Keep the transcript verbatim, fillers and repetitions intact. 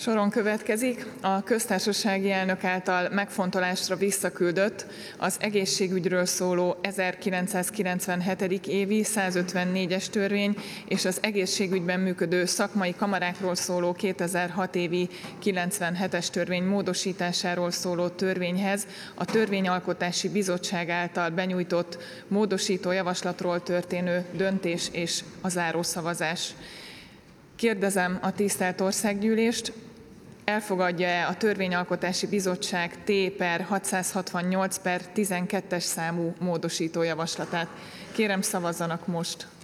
Soron következik a köztársasági elnök által megfontolásra visszaküldött az egészségügyről szóló ezerkilencszázkilencvenhetedik évi százötvennégyes törvény és az egészségügyben működő szakmai kamarákról szóló kétezer-hat évi kilencvenhetes törvény módosításáról szóló törvényhez a Törvényalkotási Bizottság által benyújtott módosító javaslatról történő döntés és a zárószavazás. Kérdezem a tisztelt Országgyűlést, elfogadja-e a Törvényalkotási Bizottság T per hatszázhatvannyolc per tizenkettes számú módosító javaslatát? Kérem, szavazzanak most!